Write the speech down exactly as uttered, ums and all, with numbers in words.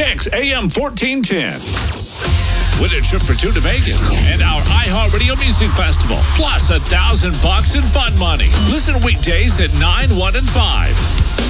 Kicks A M fourteen ten. Win a trip for two to Vegas and our iHeartRadio Music Festival, plus a thousand bucks in fun money. Listen weekdays at nine, one, and five.